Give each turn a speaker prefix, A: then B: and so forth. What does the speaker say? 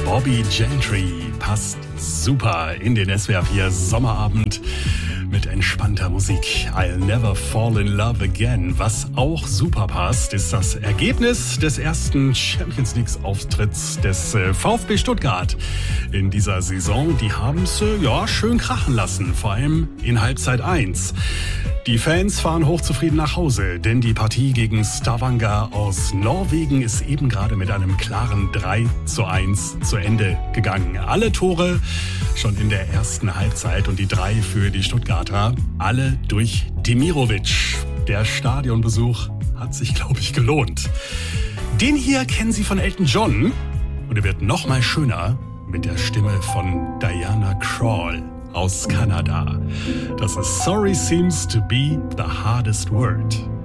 A: Bobby Gentry passt super in den SWR 4 Sommerabend mit entspannter Musik. I'll never fall in love again. Was auch super passt, ist das Ergebnis des ersten Champions League-Auftritts des VfB Stuttgart in dieser Saison. Die haben es schön krachen lassen, vor allem in Halbzeit 1. Die Fans fahren hochzufrieden nach Hause, denn die Partie gegen Stavanger aus Norwegen ist eben gerade mit einem klaren 3:1 zu Ende gegangen. Alle Tore schon in der ersten Halbzeit und die 3 für die Stuttgarter, alle durch Demirovic. Der Stadionbesuch hat sich, glaube ich, gelohnt. Den hier kennen Sie von Elton John und er wird noch mal schöner mit der Stimme von Diana Krall aus Kanada. Das ist Sorry Seems to be the Hardest Word.